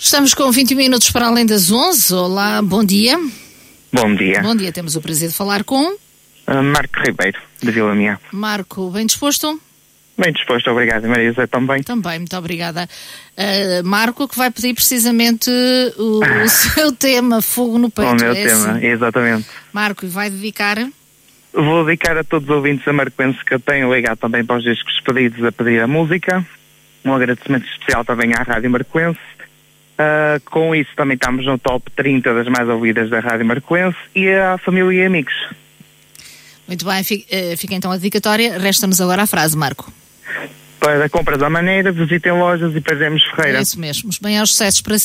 Estamos com 20 minutos para além das 11. Olá, bom dia. Bom dia. Bom dia, temos o prazer de falar com... Marco Ribeiro, de Vila Mião. Marco, bem disposto? Bem disposto, obrigado. Maria José também. Também, muito obrigada. Marco, que vai pedir precisamente o seu tema, Fogo no Peito. O meu tema, assim. Exatamente. Marco, e vai dedicar? Vou dedicar a todos os ouvintes amarquenses que eu tenho ligado também para os discos pedidos a pedir a música. Um agradecimento especial também à Rádio Marquense. Com isso também estamos no top 30 das mais ouvidas da Rádio Marquense e à família e amigos. Muito bem, fica então a dedicatória. Resta-nos agora a frase, Marco. Para compras à maneira, visitem lojas e perdemos Ferreira. É isso mesmo. Os bem aos sucessos para